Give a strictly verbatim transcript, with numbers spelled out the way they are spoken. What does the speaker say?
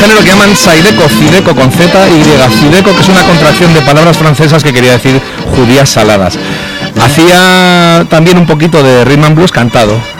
género que llaman Zydeco, Zydeco con Z y Zydeco, que es una contracción de palabras francesas que quería decir judías saladas. Hacía también un poquito de rhythm and blues cantado.